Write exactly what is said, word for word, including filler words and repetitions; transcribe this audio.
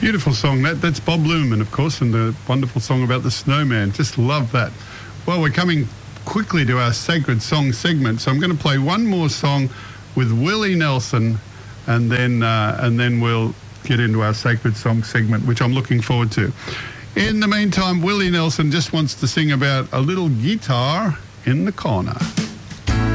Beautiful song. That That's Bob Luman, of course, and the wonderful song about the snowman. Just love that. Well, we're coming quickly to our Sacred Song segment, so I'm going to play one more song with Willie Nelson, and then uh, and then we'll get into our Sacred Song segment, which I'm looking forward to. In the meantime, Willie Nelson just wants to sing about a little guitar in the corner.